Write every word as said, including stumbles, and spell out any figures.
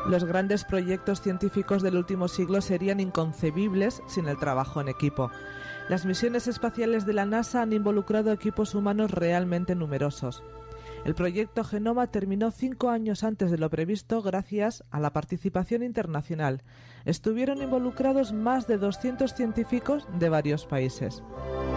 Los grandes proyectos científicos del último siglo serían inconcebibles sin el trabajo en equipo. Las misiones espaciales de la NASA han involucrado equipos humanos realmente numerosos. El proyecto Genoma terminó cinco años antes de lo previsto gracias a la participación internacional. Estuvieron involucrados más de doscientos científicos de varios países.